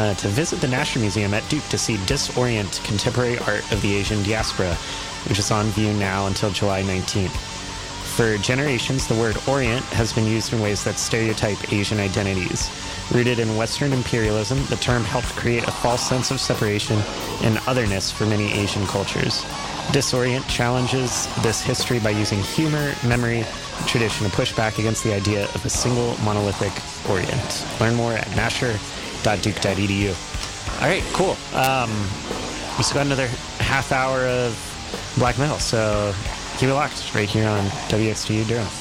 to visit the Nasher Museum at Duke to see Disorient, Contemporary Art of the Asian Diaspora, which is on view now until July 19th. For generations, the word Orient has been used in ways that stereotype Asian identities. Rooted in Western imperialism, the term helped create a false sense of separation and otherness for many Asian cultures. Disorient challenges this history by using humor, memory, and tradition to push back against the idea of a single monolithic Orient. Learn more at nasher.duke.edu. All right, cool. We still got another half hour of black metal, so keep it locked right here on WXTU Durham.